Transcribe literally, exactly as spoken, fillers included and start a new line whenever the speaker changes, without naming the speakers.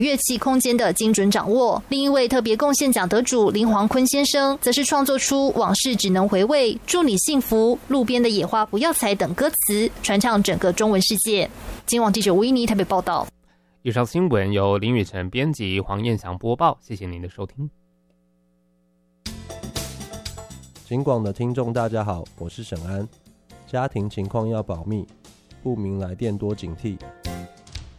乐器空间的精准掌握。另一位特别贡献奖得主林煌坤先生，则是创作出往事只能回味、祝你幸福、路边的野花不要采等歌词，传唱整个中文世界。今晚记者吴依妮台北报道。
以上新闻由林雨晨编辑，黄燕祥播报。谢谢您的收听。
警广的听众大家好，我是沈安。家庭情况要保密，不明来电多警惕。